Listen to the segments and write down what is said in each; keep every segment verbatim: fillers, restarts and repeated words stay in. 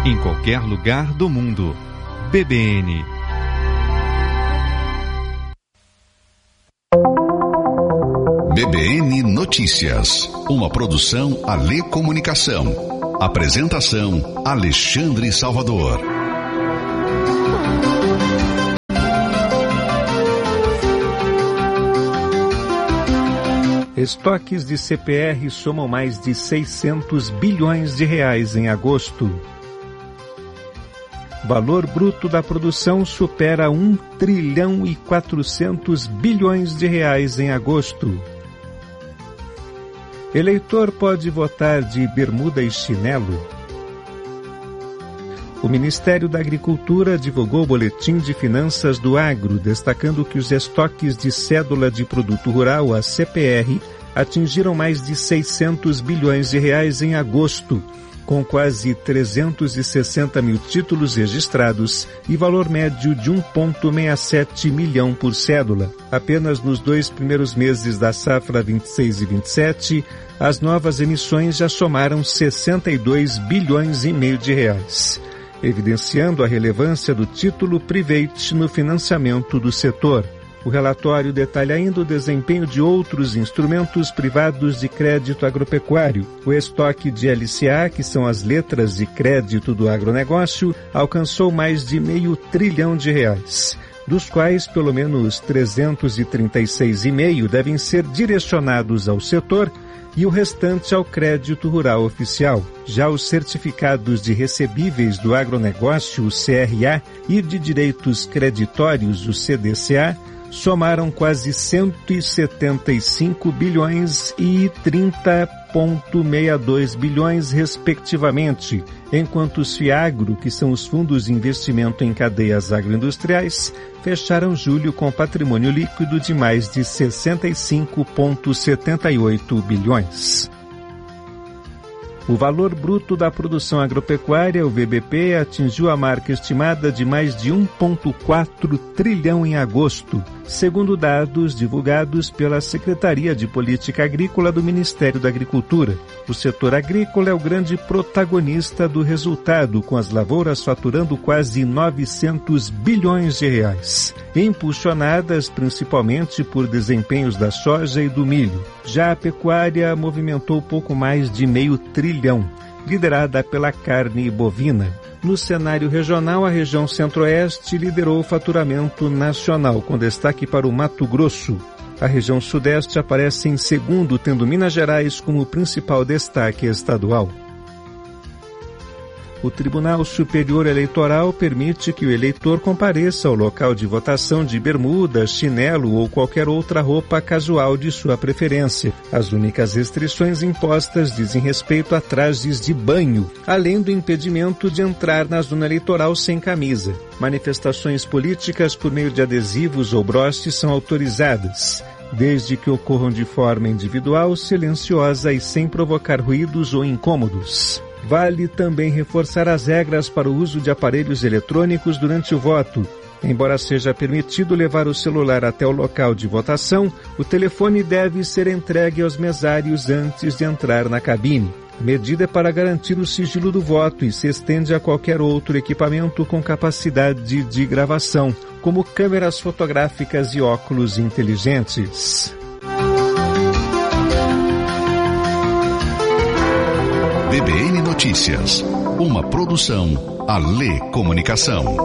em qualquer lugar do mundo. B B N. B B N Notícias, uma produção Alê Comunicação. Apresentação Alexandre Salvador. Estoques de C P R somam mais de seiscentos bilhões de reais em agosto. Valor bruto da produção supera um trilhão e quatrocentos bilhões de reais em agosto. Eleitor pode votar de bermuda e chinelo. O Ministério da Agricultura divulgou o Boletim de Finanças do Agro, destacando que os estoques de cédula de produto rural, a C P R, atingiram mais de seiscentos bilhões de reais em agosto, com quase trezentos e sessenta mil títulos registrados e valor médio de um vírgula sessenta e sete milhão por cédula. Apenas nos dois primeiros meses da safra vinte e seis e vinte e sete, as novas emissões já somaram sessenta e dois bilhões e meio de reais, evidenciando a relevância do título private no financiamento do setor. O relatório detalha ainda o desempenho de outros instrumentos privados de crédito agropecuário. O estoque de L C A, que são as letras de crédito do agronegócio, alcançou mais de meio trilhão de reais, dos quais pelo menos trezentos e trinta e seis vírgula cinco devem ser direcionados ao setor e o restante ao crédito rural oficial. Já os certificados de recebíveis do agronegócio, o C R A, e de direitos creditórios, o C D C A, somaram quase cento e setenta e cinco bilhões e trinta vírgula sessenta e dois bilhões, respectivamente, enquanto os FIAGRO, que são os fundos de investimento em cadeias agroindustriais, fecharam julho com patrimônio líquido de mais de sessenta e cinco vírgula setenta e oito bilhões. O valor bruto da produção agropecuária, o V B P, atingiu a marca estimada de mais de um vírgula quatro trilhão em agosto, segundo dados divulgados pela Secretaria de Política Agrícola do Ministério da Agricultura. O setor agrícola é o grande protagonista do resultado, com as lavouras faturando quase novecentos bilhões de reais, impulsionadas principalmente por desempenhos da soja e do milho. Já a pecuária movimentou pouco mais de meio trilhão, liderada pela carne bovina. No cenário regional, a região Centro-Oeste liderou o faturamento nacional, com destaque para o Mato Grosso. A região Sudeste aparece em segundo, tendo Minas Gerais como principal destaque estadual. O Tribunal Superior Eleitoral permite que o eleitor compareça ao local de votação de bermuda, chinelo ou qualquer outra roupa casual de sua preferência. As únicas restrições impostas dizem respeito a trajes de banho, além do impedimento de entrar na zona eleitoral sem camisa. Manifestações políticas por meio de adesivos ou broches são autorizadas, desde que ocorram de forma individual, silenciosa e sem provocar ruídos ou incômodos. Vale também reforçar as regras para o uso de aparelhos eletrônicos durante o voto. Embora seja permitido levar o celular até o local de votação, o telefone deve ser entregue aos mesários antes de entrar na cabine. A medida é para garantir o sigilo do voto e se estende a qualquer outro equipamento com capacidade de gravação, como câmeras fotográficas e óculos inteligentes. B B N Notícias, uma produção Alê Comunicação.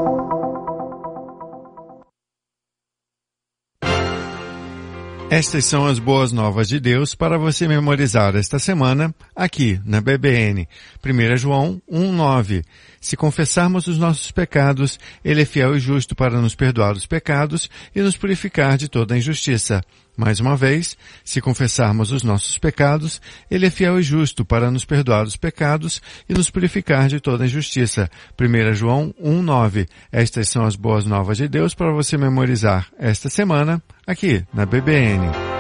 Estas são as boas novas de Deus para você memorizar esta semana aqui na B B N. primeiro João um, nove. Se confessarmos os nossos pecados, Ele é fiel e justo para nos perdoar os pecados e nos purificar de toda a injustiça. Mais uma vez, se confessarmos os nossos pecados, Ele é fiel e justo para nos perdoar os pecados e nos purificar de toda a injustiça. primeiro João um, nove. Estas são as boas novas de Deus para você memorizar esta semana aqui na B B N.